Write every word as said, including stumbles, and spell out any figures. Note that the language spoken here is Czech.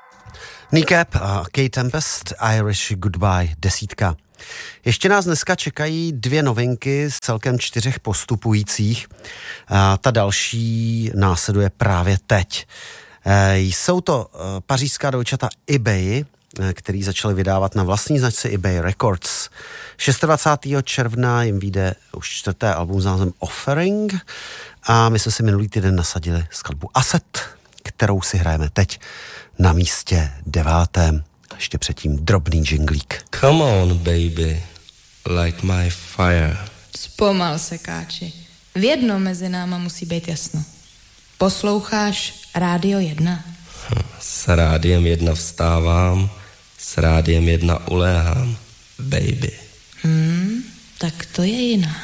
Kneecap a Kate Tempest, Irish Goodbye, desítka. Ještě nás dneska čekají dvě novinky z celkem čtyřech postupujících. A ta další následuje právě teď. E, jsou to pařížská dvojčata eBay, který začali vydávat na vlastní značce eBay Records. dvacátého šestého června jim vyjde už čtvrté album s názvem Offering a my jsme si minulý týden nasadili skladbu Asset, kterou si hrajeme teď na místě devátém. Ještě předtím drobný džinglík. Come on, baby, light my fire. Zpomal se, káči. V jednom mezi náma musí být jasno. Posloucháš Rádio jedna? S Rádiem jedna vstávám, s Rádiem jedna uléhám, baby. Hmm, tak to je jiná.